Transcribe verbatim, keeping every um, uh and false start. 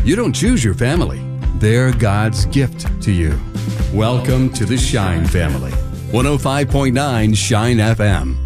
You don't choose your family. They're God's gift to you. Welcome to the Shine Family. one oh five point nine Shine F M.